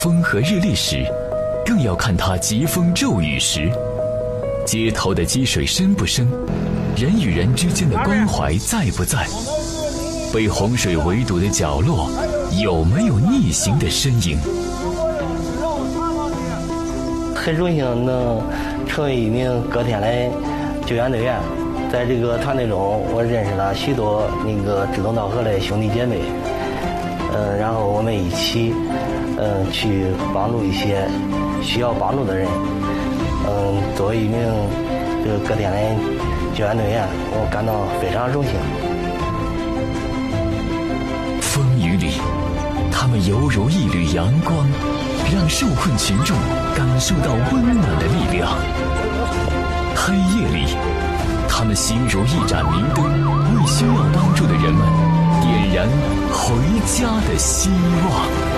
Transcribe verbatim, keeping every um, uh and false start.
风和日丽时，更要看它疾风骤雨时。街头的积水深不深，人与人之间的关怀在不在？被洪水围堵的角落，有没有逆行的身影？ 很荣幸能成为一名葛天来救援队员，在这个团队中，我认识了许多那个志同道合的兄弟姐妹，嗯，然后我们一起，嗯，去帮助一些需要帮助的人，嗯，作为一名这个葛天来救援队员，我感到非常荣幸。 风雨里，他们犹如一缕阳光，让受困群众感受到温暖的力量。黑夜里，他们心如一盏明灯，为需要帮助的人们点燃回家的希望。